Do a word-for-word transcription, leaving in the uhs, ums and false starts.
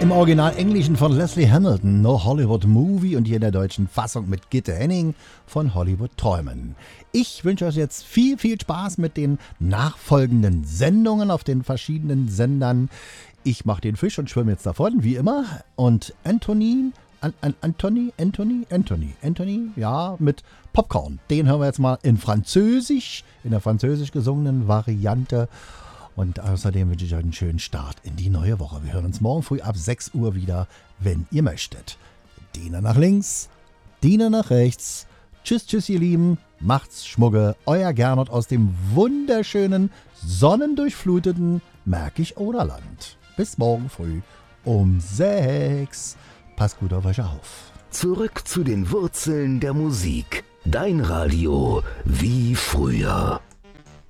Im Original Englischen von Leslie Hamilton, No Hollywood Movie, und hier in der deutschen Fassung mit Gitte Henning von Hollywood Träumen. Ich wünsche euch jetzt viel, viel Spaß mit den nachfolgenden Sendungen auf den verschiedenen Sendern. Ich mache den Fisch und schwimme jetzt davon, wie immer. Und Anthony, An, An, Anthony, Anthony, Anthony, Anthony, ja, mit Popcorn. Den hören wir jetzt mal in Französisch, in der französisch gesungenen Variante. Und außerdem wünsche ich euch einen schönen Start in die neue Woche. Wir hören uns morgen früh ab sechs Uhr wieder, wenn ihr möchtet. Diener nach links, Diener nach rechts. Tschüss, tschüss, ihr Lieben. Macht's Schmugge. Euer Gernot aus dem wunderschönen, sonnendurchfluteten Märkisch-Oderland. Bis morgen früh um sechs. Passt gut auf euch auf. Zurück zu den Wurzeln der Musik. Dein Radio wie früher.